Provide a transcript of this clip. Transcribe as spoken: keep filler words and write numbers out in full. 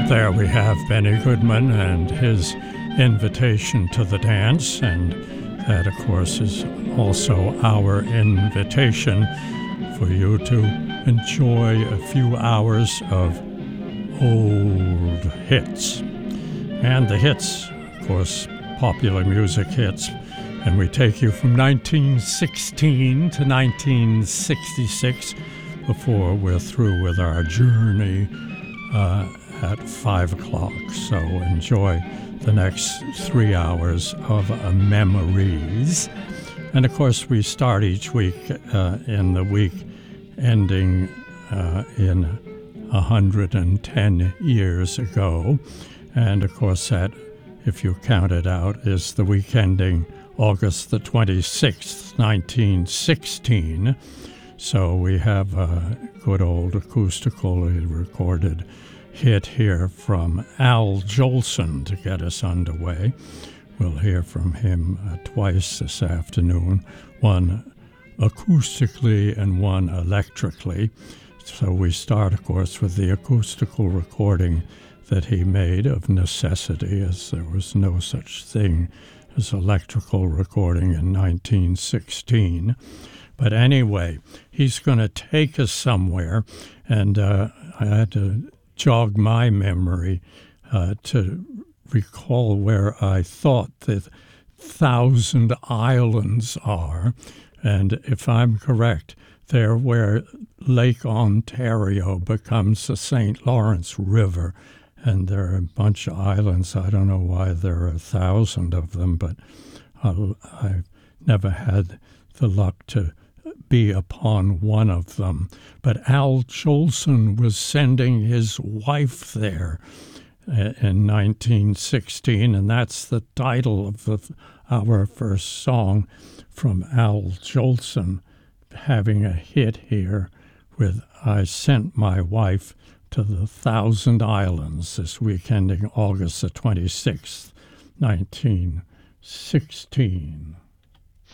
There we have Benny Goodman and his invitation to the dance, and that, of course, is also our invitation for you to enjoy a few hours of old hits. And the hits, of course, popular music hits, and we take you from nineteen sixteen to nineteen sixty-six before we're through with our journey uh, at five o'clock. So enjoy the next three hours of uh, memories. And of course, we start each week uh, in the week ending uh, in one hundred ten years ago. And of course, that, if you count it out, is the week ending August the twenty-sixth, nineteen sixteen. So we have a good old acoustically recorded hit here from Al Jolson to get us underway. We'll hear from him uh, twice this afternoon, one acoustically and one electrically. So we start, of course, with the acoustical recording that he made of necessity, as there was no such thing as electrical recording in nineteen sixteen. But anyway, he's going to take us somewhere, and uh, I had to jog my memory uh, to recall where I thought the Thousand Islands are. And if I'm correct, they're where Lake Ontario becomes the Saint Lawrence River. And there are a bunch of islands. I don't know why there are a thousand of them, but I'll, I've never had the luck to be upon one of them. But Al Jolson was sending his wife there in nineteen sixteen, and that's the title of the, our first song from Al Jolson, having a hit here with I Sent My Wife to the Thousand Islands this week ending August the twenty-sixth, nineteen sixteen.